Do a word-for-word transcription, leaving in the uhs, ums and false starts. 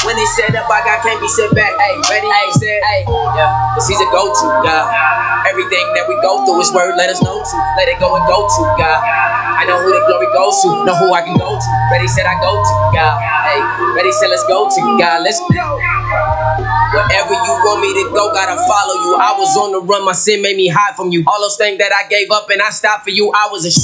When they set up, I got can't be set back. Hey, ready? Hey, said, hey, yeah, cause he's a go-to, God. Everything that we go through is word, let us know to. Let it go and go to, God. I know who the glory goes to, know who I can go to. Ready said I go to, God. Hey, ready said let's go to, God. Let's go. Wherever you want me to go, gotta follow you. I was on the run, my sin made me hide from you. All those things that I gave up and I stopped for you, I was ashamed.